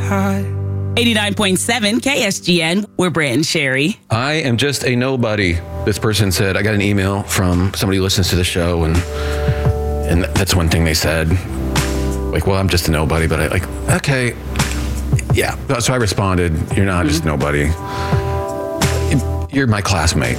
high. 89.7 KSGN, we're Brent and Sherry. I am just a nobody. This person said, I got an email from somebody who listens to the show, and that's one thing they said. Like, well, I'm just a nobody, but okay. Yeah. So I responded, you're not just nobody. You're my classmate.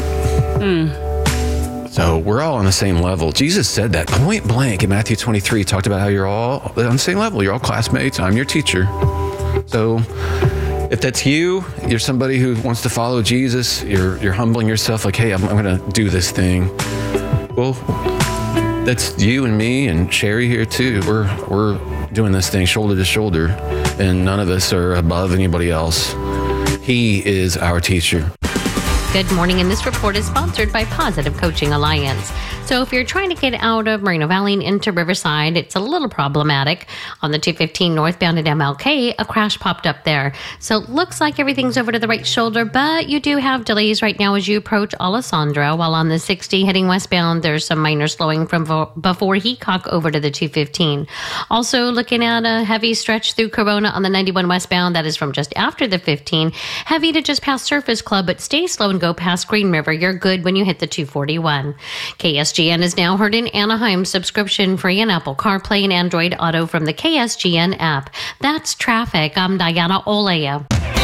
So we're all on the same level. Jesus said that point blank in Matthew 23, talked about how you're all on the same level. You're all classmates. I'm your teacher. So if that's you, you're somebody who wants to follow Jesus, you're humbling yourself like, hey, I'm going to do this thing. Well, that's you and me and Sherry here too. We're doing this thing shoulder to shoulder, and none of us are above anybody else. He is our teacher. Good morning, and this report is sponsored by Positive Coaching Alliance. So if you're trying to get out of Moreno Valley and into Riverside, it's a little problematic. On the 215 northbound at MLK, a crash popped up there. So it looks like everything's over to the right shoulder, but you do have delays right now as you approach Alessandro. While on the 60 heading westbound, there's some minor slowing from before Heacock over to the 215. Also looking at a heavy stretch through Corona on the 91 westbound. That is from just after the 15. Heavy to just past Surface Club, but stay slow and go past Green River. You're good when you hit the 241. KSGN is now heard in Anaheim, subscription free in Apple CarPlay and Android Auto from the KSGN app. That's traffic. I'm Diana Olea.